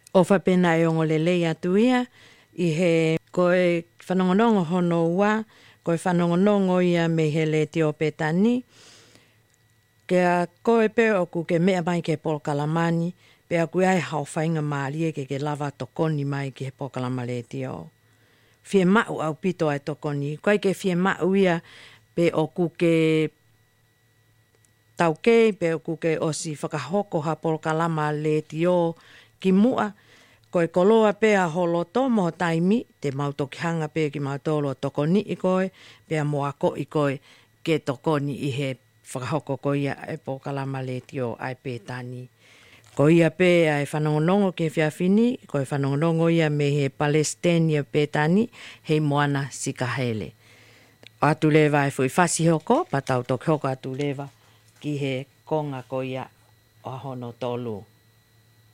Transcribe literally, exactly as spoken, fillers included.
O whapena e ongo le leia tuia, i he koe whanongonongo hono ua, koe whanongonongo ia me he le te o petani, Kia koe pe o ku ke mea mai ke Polkalamani, pe a ku ai hao whainga maalie ke ke lava tokoni mai ke Polkalamale te o. Fie mau au pito ai tokoni, koe ke fie mau ia pe o ku ke tau kei, pe o ku ke o si whakahoko ha Polkalamale te o ki mua, koe koloa pe a holo tomo taimi, te mautoki hanga pe ki mautolo tokoni i koe, pe a moako i koe ke tokoni i he whakahoko ko ia e Polkalamale te o ai pētani. Ko ia pe ai whanongonongo ke whiawhini, ko e whanongonongo ia me he Palestine pētani, hei moana sikahele. Atu lewa e fui whasi hoko, patau tok hoko atu lewa ki he konga ko ia o hono tolu.